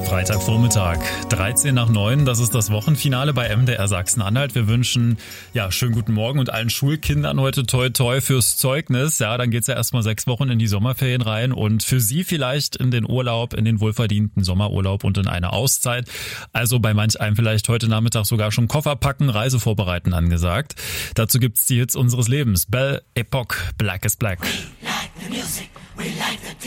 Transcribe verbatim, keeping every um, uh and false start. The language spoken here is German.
Freitagvormittag, dreizehn nach neun, das ist das Wochenfinale bei M D R Sachsen-Anhalt. Wir wünschen, ja, schönen guten Morgen und allen Schulkindern heute toi toi fürs Zeugnis. Ja, dann geht's ja erstmal sechs Wochen in die Sommerferien rein und für Sie vielleicht in den Urlaub, in den wohlverdienten Sommerurlaub und in eine Auszeit. Also bei manch einem vielleicht heute Nachmittag sogar schon Koffer packen, Reise vorbereiten angesagt. Dazu gibt's die Hits unseres Lebens. Belle Epoque, Black is Black. We like the music, we like the